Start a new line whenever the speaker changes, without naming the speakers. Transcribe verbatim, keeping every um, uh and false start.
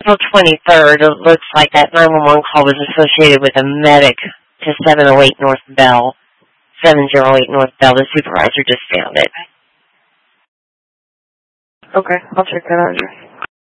April twenty-third, it looks like that nine one one call was associated with a medic to seven oh eight North Bell. seven oh eight North Bell. The supervisor just found it.
Okay, I'll check that out.